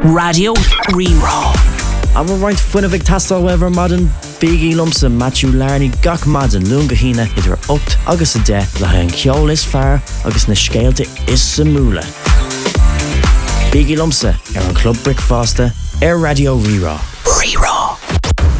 Radio Rerá. Aber roiint fuinna bh tastal wever madan Biggie Lumsa Matthew Larney gach madan lunga hína idir 8 agus a 10 le an ceol is fearr agus na scéalte is sa múla. Biggie Lumsa ar an Club Brickfaster ar Radio Rerá.